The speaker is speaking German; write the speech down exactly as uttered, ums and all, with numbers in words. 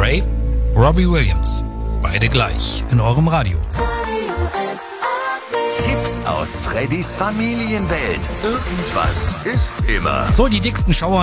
Ray, Robbie Williams. Beide gleich in eurem Radio. Tipps aus Freddys Familienwelt. Irgendwas ist immer. So, die dicksten Schauer